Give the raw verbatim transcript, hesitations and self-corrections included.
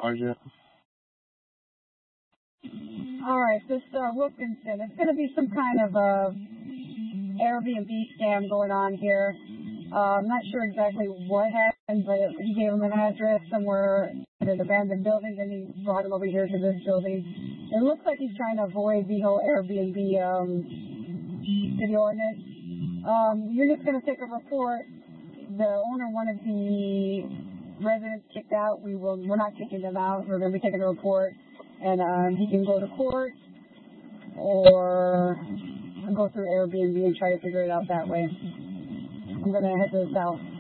Sergeant. All right, this uh, Wilkinson, it's going to be some kind of a Airbnb scam going on here. Uh, I'm not sure exactly what happened, but he gave him an address somewhere in an abandoned building, then he brought him over here to this building. It looks like he's trying to avoid the whole Airbnb um, city ordinance. Um, you're just going to take a report. The owner wanted the residents kicked out. We will, we're not kicking them out. We're going to be taking a report, and um, he can go to court or go through Airbnb and try to figure it out that way. I'm going to head to the south.